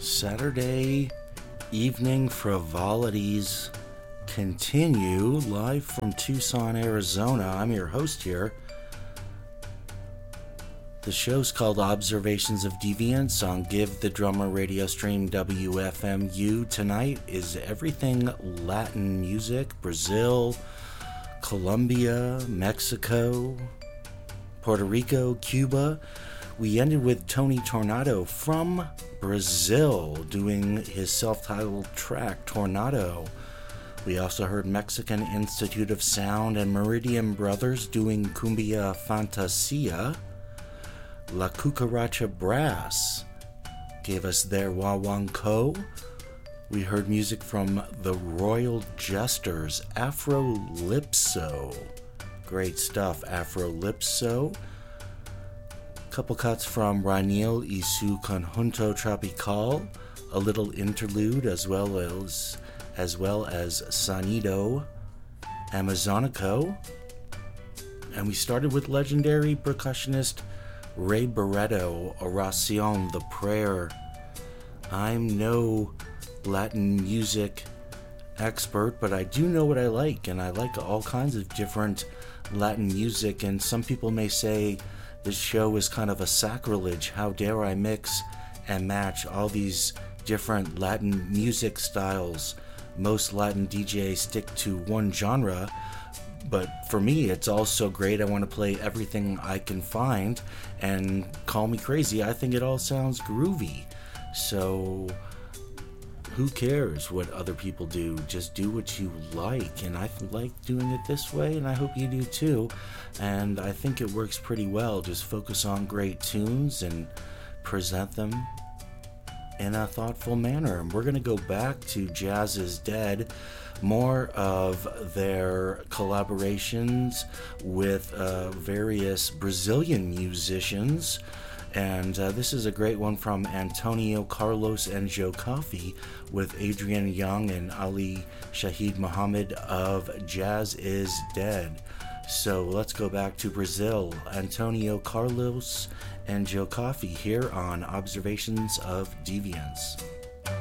Saturday evening frivolities continue live from Tucson, Arizona. I'm your host here. The show's called Observations of Deviance on Give the Drummer radio stream WFMU. Tonight is everything Latin music, Brazil, Colombia, Mexico, Puerto Rico, Cuba. We ended with Tony Tornado from Brazil doing his self-titled track, Tornado. We also heard Mexican Institute of Sound and Meridian Brothers doing Cumbia Fantasia. La Cucaracha Brass gave us their Wawanko. We heard music from the Royal Jesters, Afrolypso. Great stuff, Afrolypso. Couple cuts from Raniel y su Conjunto Tropical, a little interlude as well as Sonido Amazonico. And we started with legendary percussionist Ray Barretto, Oracion, the Prayer. I'm no Latin music expert, but I do know what I like, and I like all kinds of different Latin music, and some people may say this show is kind of a sacrilege. How dare I mix and match all these different Latin music styles? Most Latin DJs stick to one genre, but for me it's also great. I want to play everything I can find, and call me crazy, I think it all sounds groovy. So who cares what other people do? Just do what you like, and I like doing it this way, and I hope you do too. And I think it works pretty well. Just focus on great tunes and present them in a thoughtful manner. And we're going to go back to Jazz is Dead, more of their collaborations with various Brazilian musicians. And this is a great one from Antonio Carlos and Joe Coffey with Adrian Young and Ali Shahid Muhammad of Jazz is Dead. So let's go back to Brazil. Antonio Carlos and Joe Coffey here on Observations of Deviance.